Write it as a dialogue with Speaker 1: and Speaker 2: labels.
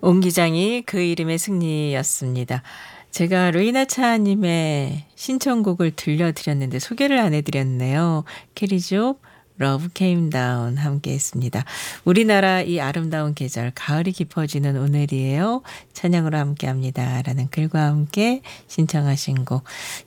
Speaker 1: 옹 기장이 그 이름의 승리였습니다. 제가 루이나 차님의 신청곡을 들려드렸는데 소개를 안 해드렸네요. 캐리조 러브 케임 다운 함께 했습니다. 우리나라 이 아름다운 계절 가을이 깊어지는 오늘이에요. 찬양으로 함께합니다. 라는 글과 함께 신청하신 곡.